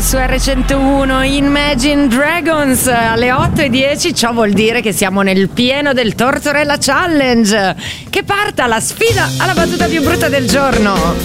su R101 Imagine Dragons alle 8:10. Ciò vuol dire che siamo nel pieno del Tortorella Challenge, che parta la sfida alla battuta più brutta del giorno.